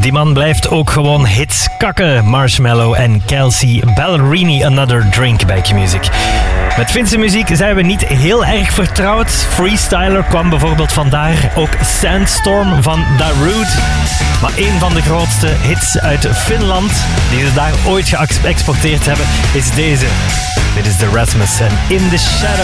Die man blijft ook gewoon hits kakken. Marshmello en Kelsey Ballerini, Another Drink bij Q-Music. Met Finse muziek zijn we niet heel erg vertrouwd. Freestyler kwam bijvoorbeeld vandaar. Ook Sandstorm van Darude. Maar een van de grootste hits uit Finland die ze daar ooit geëxporteerd hebben is deze. Dit is The Rasmus en In The Shadow.